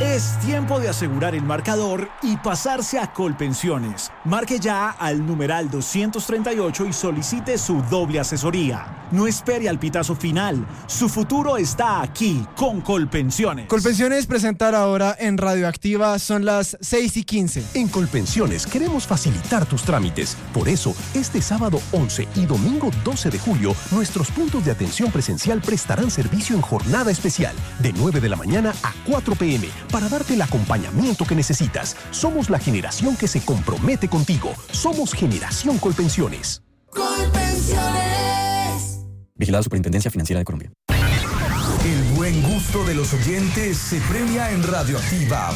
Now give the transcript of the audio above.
Es tiempo de asegurar el marcador y pasarse a Colpensiones. Marque ya al numeral 238 y solicite su doble asesoría. No espere al pitazo final. Su futuro está aquí con Colpensiones. Colpensiones presentar ahora en Radioactiva, son las 6:15. En Colpensiones queremos facilitar tus trámites. Por eso, este sábado 11 y domingo 12 de julio, nuestros puntos de atención presencial prestarán servicio en jornada especial, de 9 de la mañana a 4 p.m., para darte el acompañamiento que necesitas. Somos la generación que se compromete contigo. Somos Generación Colpensiones. Colpensiones. Vigilada Superintendencia Financiera de Colombia. El buen gusto de los oyentes se premia en Radioactiva.